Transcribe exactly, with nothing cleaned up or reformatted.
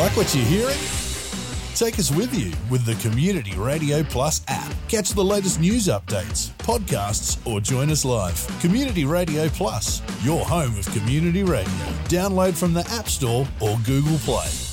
Like what you're hearing? Take us with you with the Community Radio Plus app. Catch the latest news updates, podcasts, or join us live. Community Radio Plus, your home of community radio. Download from the App Store or Google Play.